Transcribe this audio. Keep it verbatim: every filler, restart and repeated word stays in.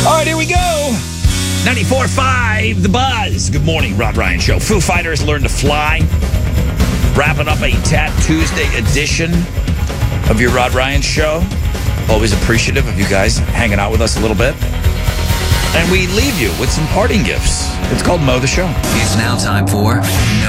All right, here we go. ninety-four point five, The Buzz. Good morning, Rod Ryan Show. Foo Fighters Learn to Fly. Wrapping up a Tat Tuesday edition of your Rod Ryan Show. Always appreciative of you guys hanging out with us a little bit. And we leave you with some parting gifts. It's called Mow the Show. It's now time for